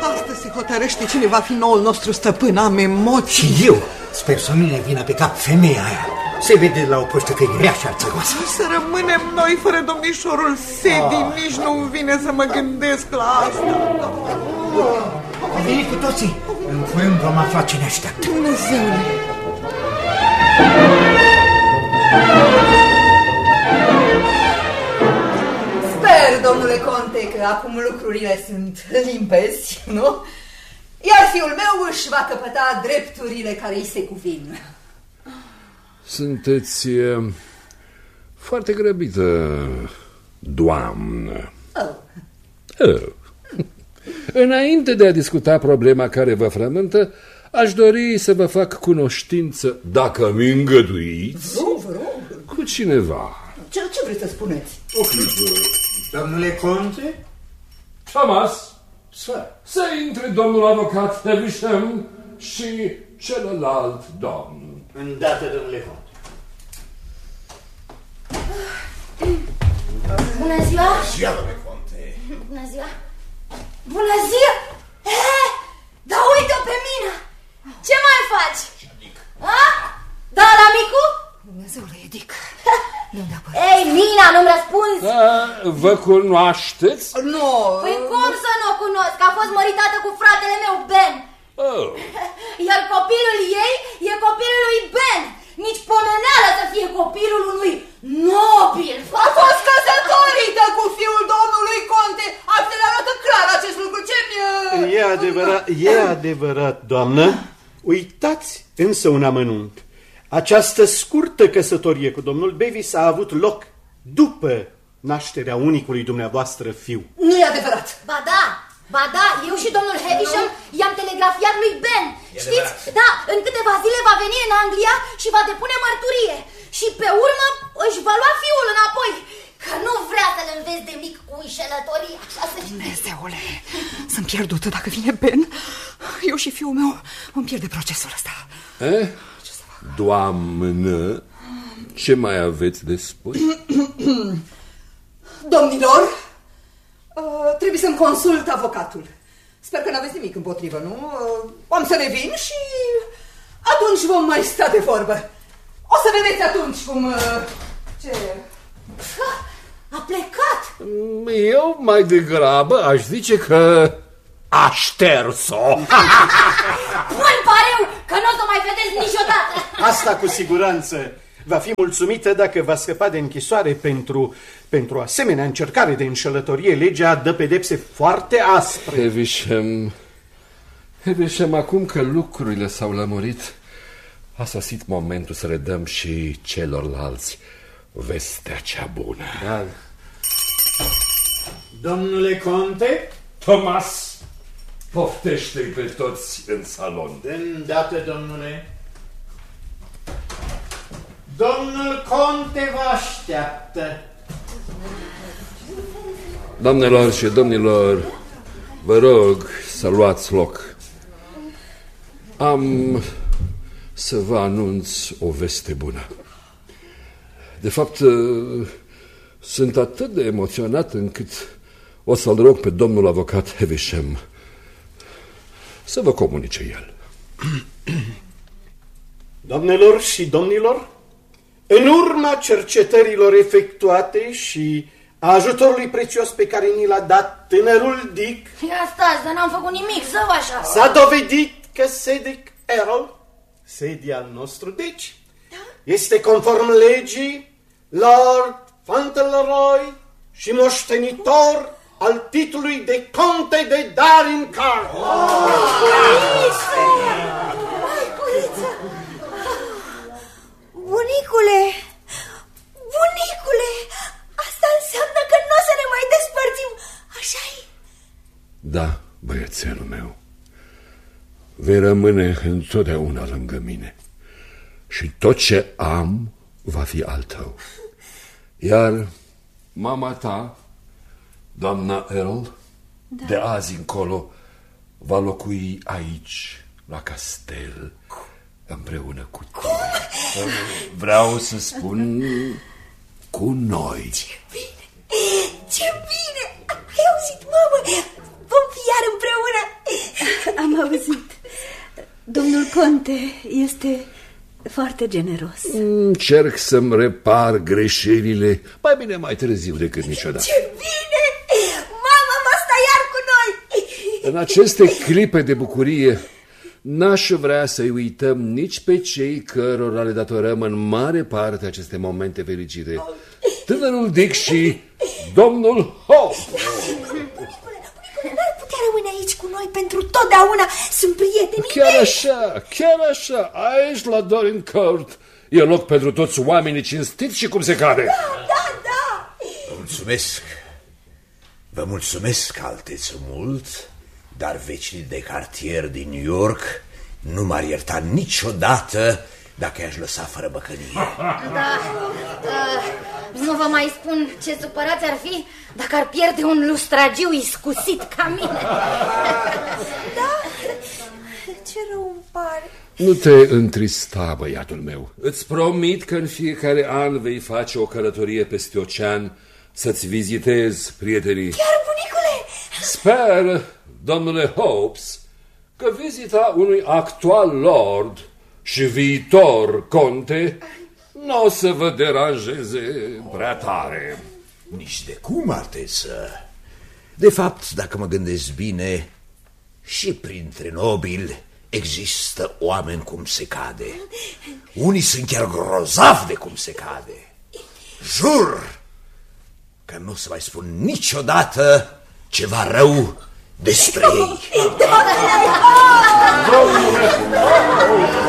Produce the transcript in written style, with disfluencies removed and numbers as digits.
Astăzi se hotărăște cine va fi noul nostru stăpân. Am emoții. Și eu sper să nu ne vină pe cap femeia aia. Se vede la o poștă că e rea și arțăgoasă. Să rămânem noi fără domnișorul Sedi. Nici nu-mi vine să mă gândesc la asta. Au venit cu toții. În curând vom afla ce ne așteaptă. Dumnezeule! Sper, domnule conte, că acum lucrurile sunt limpezi, nu? Iar fiul meu își va căpăta drepturile care îi se cuvin. Sunteți foarte grăbită, doamnă. Înainte de a discuta problema care vă frământă, aș dori să vă fac cunoștință, dacă mi îngăduiți, Vă rog. cu cineva. Ce vreți să spuneți? O clipă, domnule conte? Thomas, Sfăr. să intre domnul avocat Havisham și celălalt domn. Îndată, domnule conte. Bună ziua! Ziua, domnule conte. Bună ziua! Bună ziua! Da, uite-o pe mine! Ce mai faci? A? Da, la micu? Dumnezeule, Edic. Ei, Mina, nu-mi răspunzi? Vă cunoașteți? Nu. Păi cum să nu o cunosc? A fost măritată cu fratele meu, Ben. Iar copilul ei e copilul lui Ben. Nici pomeneală să fie copilul unui nobil. A fost căsătorită cu fiul domnului conte. Actele arată clar acest lucru. E adevărat, doamnă. Uitați însă un amănunt. Această scurtă căsătorie cu domnul Bevis a avut loc după nașterea unicului dumneavoastră fiu. Nu e adevărat. Ba da, eu și domnul Havisham i-am telegrafiat lui Ben. Știți? Da, în câteva zile va veni în Anglia și va depune mărturie. Și pe urmă își va lua fiul înapoi. Că nu vrea să-l înveți de mic cu înșelătorie. Dumnezeule, sunt pierdută dacă vine Ben. Eu și fiul meu vom pierde procesul ăsta. Doamnă, ce mai aveți de spus? Domnilor, trebuie să-mi consult avocatul. Sper că n-aveți nimic împotrivă, nu? Am să revin și atunci vom mai sta de vorbă. O să vedeți atunci cum... Ce... A plecat. Eu mai degrabă aș zice că a șters-o. Bun pareu că nu o să mai vedeți niciodată. Asta cu siguranță. Va fi mulțumită dacă va scăpa de închisoare pentru asemenea încercare de înșelătorie. Legea dă pedepse foarte aspre. Havisham, acum că lucrurile s-au lămurit, a sosit momentul să le dăm și celorlalți vestea cea bună. Da. Domnule conte? Thomas, poftește-i pe toți în salon. De îndată, domnule. Domnul conte vă așteaptă. Doamnelor și domnilor, vă rog să luați loc. Am să vă anunț o veste bună. De fapt, sunt atât de emoționat încât o să-l rog pe domnul avocat Havisham să vă comunice el. Doamnelor și domnilor, în urma cercetărilor efectuate și a ajutorului prețios pe care ni l-a dat tânărul Dick, Ia stați, dar n-am făcut nimic, să vă așa. s-a dovedit că Cedric Errol, Sedi al nostru, deci, este conform legii Lord Fauntleroy și moștenitor al titlului de conte de Darncar. Bunicule, asta înseamnă că nu o să ne mai despărțim, așa-i? Da, băiețelul meu, vei rămâne întotdeauna lângă mine și tot ce am va fi al tău. Iar mama ta, doamna Earl, de azi încolo va locui aici, la castel, împreună cu tine. Vreau să spun cu noi. Ce bine! Ai auzit, mamă? Vom fi iar împreună. Conte, este foarte generos. Încerc să-mi repar greșelile. Mai bine mai târziu decât niciodată. Ce bine! Mama mă stă iar cu noi! În aceste clipe de bucurie n-aș vrea să-i uităm nici pe cei cărora le datorăm în mare parte aceste momente fericite. Tânărul Dick și domnul Hope. N-ar putea rămâne aici cu noi pentru totdeauna. Sunt prietenii mei. Chiar așa. Aici la Dorincourt e loc pentru toți oamenii cinstiți și cum se cade. Da. Mulțumesc. Vă mulțumesc, alteță, mult, dar vecinii de cartier din New York nu m-ar ierta niciodată dacă i-aș lăsa fără băcănie. Da, nu vă mai spun ce supărați ar fi dacă ar pierde un lustragiu iscusit ca mine. Da, ce rău îmi pare. Nu te întrista, băiatul meu. Îți promit că în fiecare an vei face o călătorie peste ocean să-ți vizitezi prietenii. Chiar, bunicule? Sper, domnule Hopes, că vizita unui actual lord și viitor conte nu o să vă deranjeze prea tare. Nici de cum, alteță. De fapt, dacă mă gândesc bine, și printre nobili există oameni cum se cade. Unii sunt chiar grozavi de cum se cade. Jur că nu o să mai spun niciodată ceva rău despre ei.